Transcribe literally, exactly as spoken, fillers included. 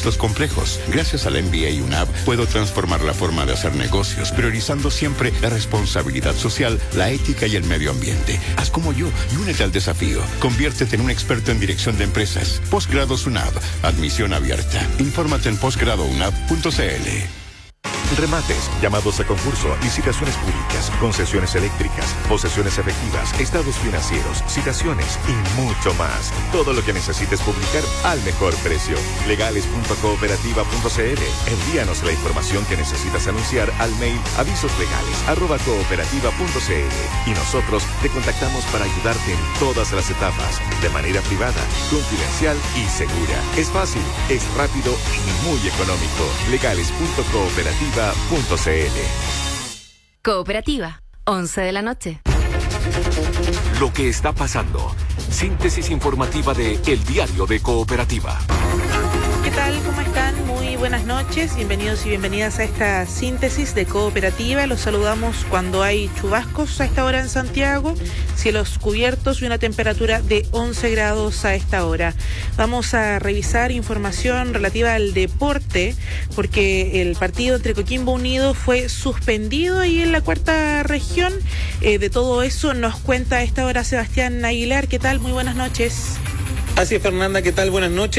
proyectos complejos. Gracias al M B A U N A B puedo transformar la forma de hacer negocios, priorizando siempre la responsabilidad social, la ética y el medio ambiente. Haz como yo y únete al desafío. Conviértete en un experto en dirección de empresas. Posgrados U N A B. Admisión abierta. Infórmate en posgrado unab punto c l. Remates, llamados a concurso, licitaciones públicas, concesiones eléctricas, posesiones efectivas, estados financieros, citaciones y mucho más. Todo lo que necesites publicar al mejor precio. legales punto cooperativa punto c l. Envíanos la información que necesitas anunciar al mail avisoslegales arroba cooperativa punto c l y nosotros te contactamos para ayudarte en todas las etapas, de manera privada, confidencial y segura. Es fácil, es rápido y muy económico. legales punto cooperativa punto c l. Cooperativa, once de la noche. Lo que está pasando. Síntesis informativa de El Diario de Cooperativa. ¿Qué tal? ¿Cómo están? Muy buenas noches. Bienvenidos y bienvenidas a esta síntesis de Cooperativa. Los saludamos cuando hay chubascos a esta hora en Santiago, cielos cubiertos y una temperatura de once grados a esta hora. Vamos a revisar información relativa al deporte, porque el partido entre Coquimbo Unido fue suspendido ahí en la cuarta región. Eh, de todo eso nos cuenta a esta hora Sebastián Aguilar. ¿Qué tal? Muy buenas noches. Así es, Fernanda, ¿qué tal? Buenas noches.